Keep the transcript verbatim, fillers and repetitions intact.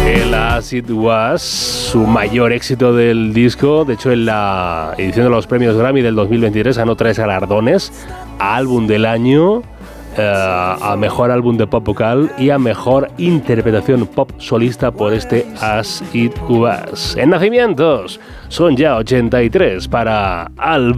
El As It Was, su mayor éxito del disco. De hecho, en la edición de los premios Grammy del dos mil veintitrés ganó tres galardones: a álbum del año, eh, a mejor álbum de pop vocal y a mejor interpretación pop solista por este As It Was. En nacimientos son ya ochenta y tres para Alba.